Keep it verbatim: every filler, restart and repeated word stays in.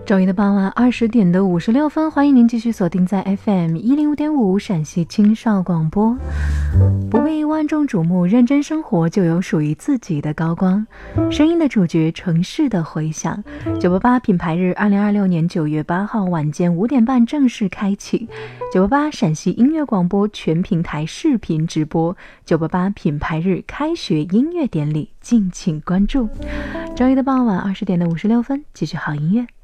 周一的傍晚二十点的五十六分，欢迎您继续锁定在 F M 一零五点五陕西青少广播。不为万众瞩目，认真生活就有属于自己的高光。声音的主角，城市的回响。九八八品牌日，二零二六年九月八号晚间五点半正式开启。九八八陕西音乐广播全平台视频直播，九八八品牌日开学音乐典礼，敬请关注。周一的傍晚二十点的五十六分，继续好音乐。